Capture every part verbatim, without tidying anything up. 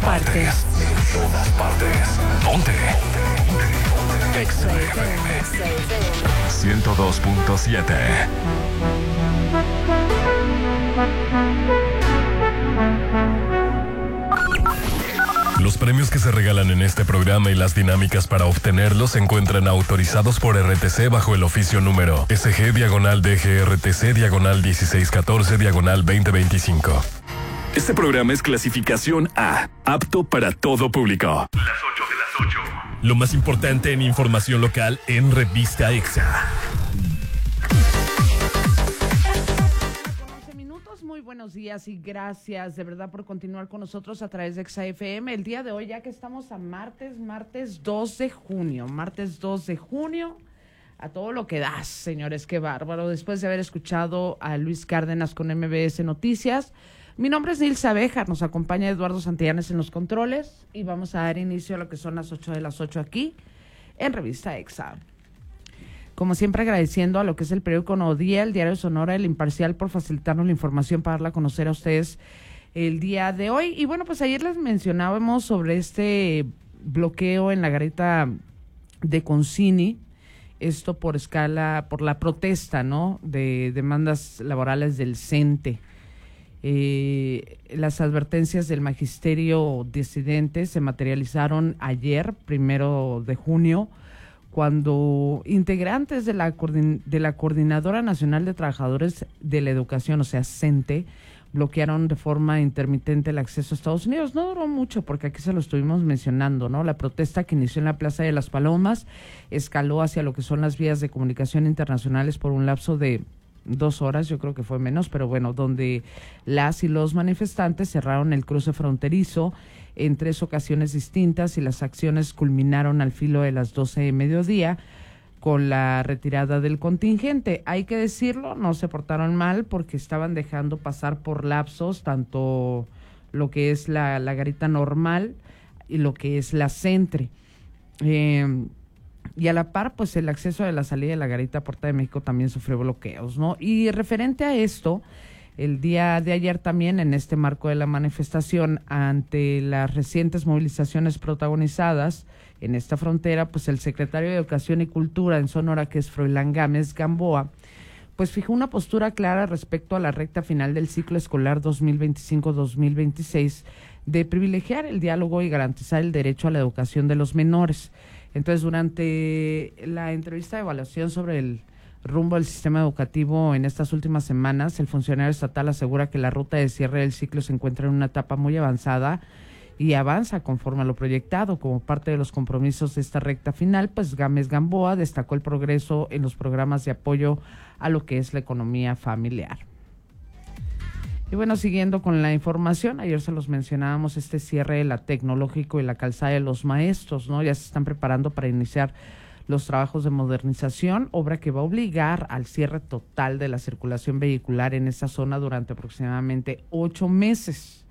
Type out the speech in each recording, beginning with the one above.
partes. En todas partes. Ponte. Exa F M ciento dos punto siete. Los premios que se regalan en este programa y las dinámicas para obtenerlos se encuentran autorizados por R T C bajo el oficio número S G diagonal D G R T C diagonal dieciséis catorce diagonal veinte veinticinco. Este programa es clasificación A, apto para todo público. Las ocho de las ocho. Lo más importante en información local en Revista Exa. Muy buenos días y gracias de verdad por continuar con nosotros a través de Exa F M. El día de hoy, ya que estamos a martes, martes dos de junio, martes dos de junio, a todo lo que das, señores, qué bárbaro. Después de haber escuchado a Luis Cárdenas con M B S Noticias, mi nombre es Nilsa Béjar, nos acompaña Eduardo Santillanes en los controles y vamos a dar inicio a lo que son las ocho de las ocho aquí en Revista Exa. Como siempre, agradeciendo a lo que es el periódico Nuevo Día, el Diario de Sonora, El Imparcial, por facilitarnos la información para darla a conocer a ustedes el día de hoy. Y bueno, pues ayer les mencionábamos sobre este bloqueo en la garita de Concini, esto por escala, por la protesta, ¿no?, de demandas laborales del CENTE. Eh, las advertencias del magisterio disidente se materializaron ayer, primero de junio, cuando integrantes de la, de la Coordinadora Nacional de Trabajadores de la Educación, o sea, CENTE, bloquearon de forma intermitente el acceso a Estados Unidos. No duró mucho, porque aquí se lo estuvimos mencionando, ¿no? La protesta que inició en la Plaza de las Palomas escaló hacia lo que son las vías de comunicación internacionales por un lapso de dos horas, yo creo que fue menos, pero bueno, donde las y los manifestantes cerraron el cruce fronterizo en tres ocasiones distintas y las acciones culminaron al filo de las doce de mediodía con la retirada del contingente. Hay que decirlo, no se portaron mal porque estaban dejando pasar por lapsos tanto lo que es la, la garita normal y lo que es la Centre. Eh, y a la par, pues el acceso de la salida de la garita Puerta de México también sufrió bloqueos, ¿no? Y referente a esto, el día de ayer también, en este marco de la manifestación, ante las recientes movilizaciones protagonizadas en esta frontera, pues el secretario de Educación y Cultura en Sonora, que es Froilán Gámez Gamboa, pues fijó una postura clara respecto a la recta final del ciclo escolar dos mil veinticinco dos mil veintiséis de privilegiar el diálogo y garantizar el derecho a la educación de los menores. Entonces, durante la entrevista de evaluación sobre el rumbo del sistema educativo en estas últimas semanas, el funcionario estatal asegura que la ruta de cierre del ciclo se encuentra en una etapa muy avanzada y avanza conforme a lo proyectado. Como parte de los compromisos de esta recta final, pues Gámez Gamboa destacó el progreso en los programas de apoyo a lo que es la economía familiar. Y bueno, siguiendo con la información, ayer se los mencionábamos, este cierre de la Tecnológico y la Calzada de los Maestros, ¿no? Ya se están preparando para iniciar los trabajos de modernización, obra que va a obligar al cierre total de la circulación vehicular en esa zona durante aproximadamente ocho meses.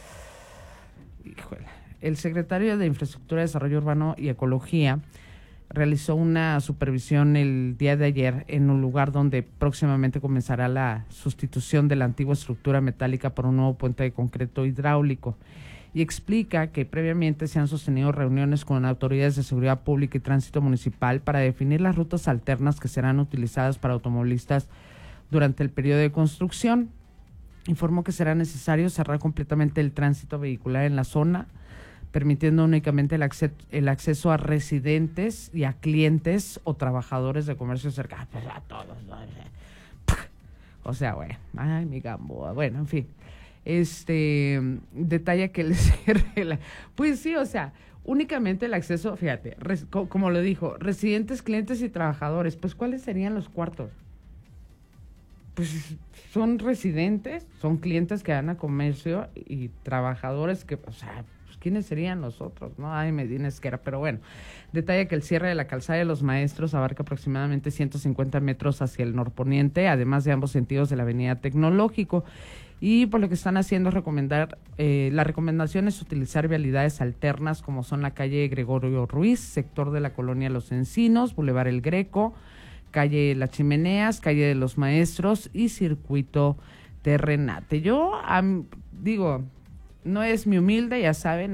Híjole. El secretario de Infraestructura, Desarrollo Urbano y Ecología realizó una supervisión el día de ayer en un lugar donde próximamente comenzará la sustitución de la antigua estructura metálica por un nuevo puente de concreto hidráulico, y explica que previamente se han sostenido reuniones con autoridades de seguridad pública y tránsito municipal para definir las rutas alternas que serán utilizadas para automovilistas durante el periodo de construcción. Informó que será necesario cerrar completamente el tránsito vehicular en la zona, permitiendo únicamente el, acce- el acceso a residentes y a clientes o trabajadores de comercio cercano. Pues a todos, ¿no? O sea, bueno, ay, mi Gamboa, bueno, en fin. Este, detalla que les pues sí, o sea, únicamente el acceso, fíjate, res, co- como lo dijo, residentes, clientes y trabajadores. Pues, ¿cuáles serían los cuartos? Pues son residentes, son clientes que van a comercio y trabajadores que, o sea, pues, ¿quiénes serían los otros? No, ay, Medina Esquera, pero bueno. Detalla que el cierre de la Calzada de los Maestros abarca aproximadamente ciento cincuenta metros hacia el norponiente, además de ambos sentidos de la avenida Tecnológico. Y por lo que están haciendo es recomendar, eh, la recomendación es utilizar vialidades alternas como son la calle Gregorio Ruiz, sector de la colonia Los Encinos, Boulevard El Greco, calle Las Chimeneas, calle de los Maestros y circuito de Renate. Yo um, digo, no es mi humilde, ya saben,